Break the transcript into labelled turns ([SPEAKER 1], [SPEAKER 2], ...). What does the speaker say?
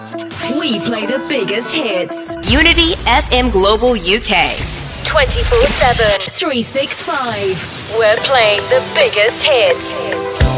[SPEAKER 1] We play the biggest hits.
[SPEAKER 2] Unity FM Global UK.
[SPEAKER 1] 24/7, 365. We're playing the biggest hits.